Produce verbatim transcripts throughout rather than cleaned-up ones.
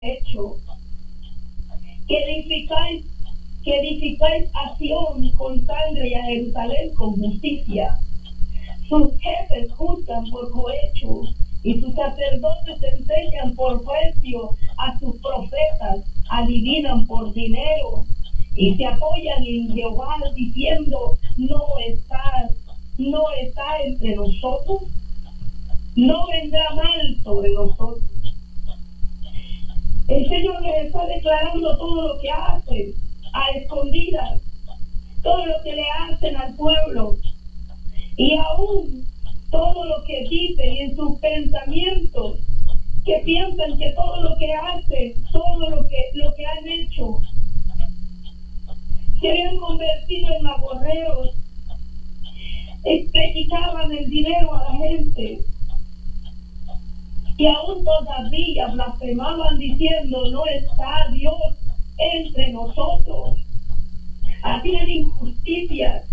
hecho, que edificáis, que edificáis a Sión con sangre y a Jerusalén con justicia. Sus jefes juzgan por cohecho y sus sacerdotes enseñan por precio, a sus profetas adivinan por dinero y se apoyan en Jehová diciendo: no está, no está entre nosotros, no vendrá mal sobre nosotros. El Señor les está declarando todo lo que hacen a escondidas, todo lo que le hacen al pueblo, y aún todo lo que dicen en sus pensamientos, que piensan que todo lo que hacen, todo lo que, lo que han hecho, se habían convertido en agorreros, le quitaban el dinero a la gente, y aún todavía blasfemaban diciendo: no está Dios entre nosotros. Hacían injusticias,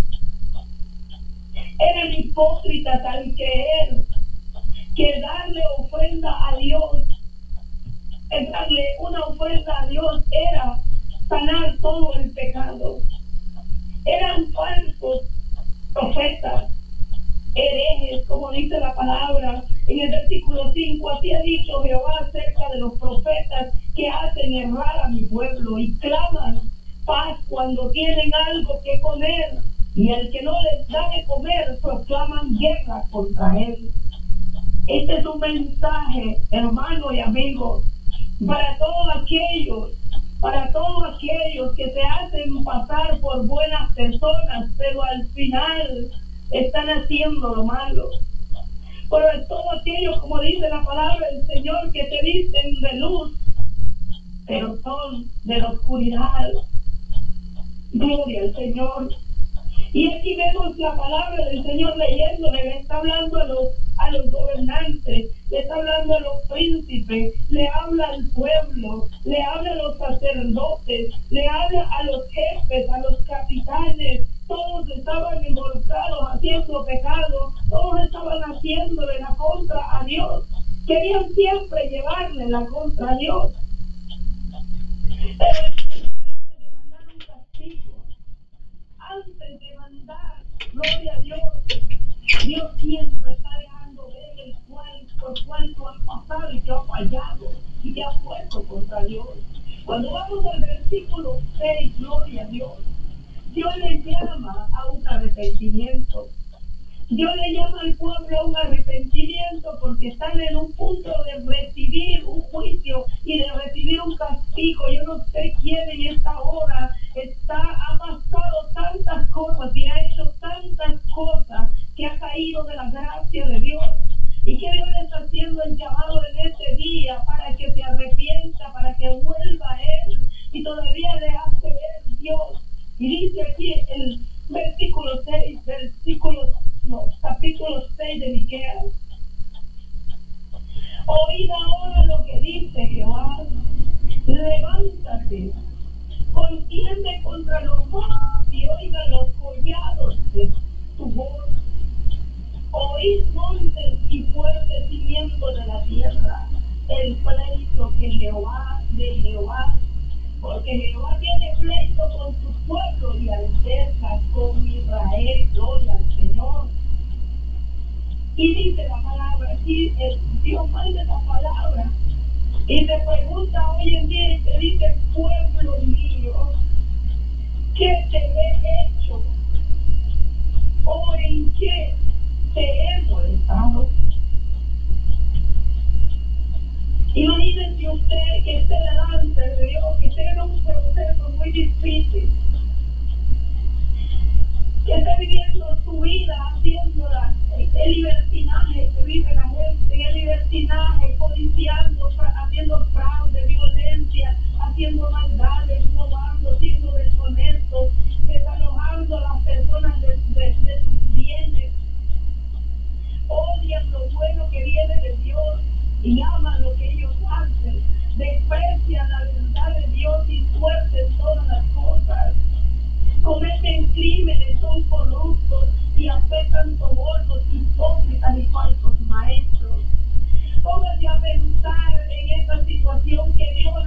eran hipócritas al creer que darle ofrenda a Dios, el darle una ofrenda a Dios era sanar todo el pecado. Eran falsos profetas, herejes, como dice la palabra en el versículo cinco. Así ha dicho Jehová acerca de los profetas que hacen errar a mi pueblo y claman paz cuando tienen algo que comer, y el que no les da de comer proclaman guerra contra él. Este es un mensaje, hermano y amigo, para todos aquellos, para todos aquellos que se hacen pasar por buenas personas, pero al final están haciendo lo malo. Pero todos aquellos, como dice la palabra del Señor, que se visten de luz, pero son de la oscuridad. Gloria al Señor. Y aquí vemos la palabra del Señor leyendo, le está hablando a los, a los gobernantes, le está hablando a los príncipes, le habla al pueblo, le habla a los sacerdotes, le habla a los jefes, a los capitanes. Todos estaban involucrados haciendo pecado, todos estaban haciéndole la contra a Dios, querían siempre llevarle la contra a Dios. Pero antes de mandar un castigo, antes de mandar, gloria a Dios, Dios siempre está dejando ver el cual, por cual tú has pasado y te has fallado y te has puesto contra Dios. Cuando vamos al versículo seis, gloria a Dios, Dios le llama a un arrepentimiento. Dios le llama al pueblo a un arrepentimiento porque están en un punto de recibir un juicio y de recibir un castigo. Yo no sé quién en esta hora está, ha pasado tantas cosas y ha hecho tantas cosas que ha caído de la gracia de Dios. Y que Dios le está haciendo el llamado en este día para que se arrepienta, para que vuelva a Él. Y todavía le hace ver Dios. Y dice aquí el versículo seis, versículo no, capítulo seis de Miqueas: oíd ahora lo que dice Jehová, levántate, contiende contra los montes y oiga los collados de tu voz. Oíd montes y fuertes cimientos de la tierra, el pleito que Jehová de Jehová, porque Jehová tiene pleito con su pueblo y alterca con Israel. Gloria al Señor. Y dice la palabra, aquí Dios manda la palabra y te pregunta hoy en día y te dice: pueblo mío, ¿qué te he hecho? ¿O en qué te he molestado? Imagínense usted que esté delante de Dios, que esté en un proceso muy difícil, que esté viviendo su vida haciendo la, el libertinaje que vive la gente, el libertinaje, codiciando, haciendo fraude, violencia, haciendo maldades, robando, siendo deshonestos, desalojando a las personas de, de, de sus bienes. Odian lo bueno que viene de Dios y aman lo que ellos hacen, desprecian la verdad de Dios y tuercen todas las cosas, cometen crímenes, son corruptos y aceptan sobornos, hipócritas y falsos